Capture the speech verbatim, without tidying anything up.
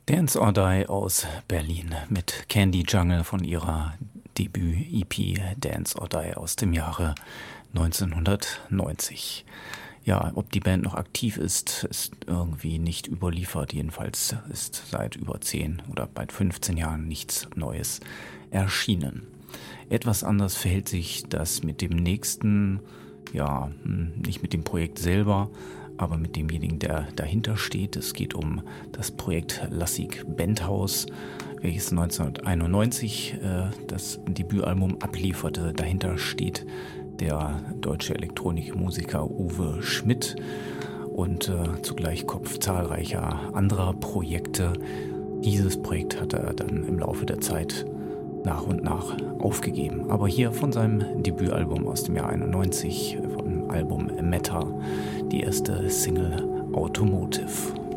Dance or Die aus Berlin mit Candy Jungle von ihrer Debüt-E P Dance or Die aus dem Jahre neunzehnhundertneunzig. Ja, ob die Band noch aktiv ist, ist irgendwie nicht überliefert. Jedenfalls ist seit über zehn oder bald fünfzehn Jahren nichts Neues erschienen. Etwas anders verhält sich das mit dem nächsten, ja, nicht mit dem Projekt selber, aber mit demjenigen, der dahinter steht. Es geht um das Projekt Lassig Bandhaus, welches neunzehnhunderteinundneunzig äh, das Debütalbum ablieferte. Dahinter steht der deutsche Elektronikmusiker Uwe Schmidt und äh, zugleich Kopf zahlreicher anderer Projekte. Dieses Projekt hat er dann im Laufe der Zeit nach und nach aufgegeben. Aber hier von seinem Debütalbum aus dem Jahr einundneunzig, vom Album Meta, die erste Single Automotive.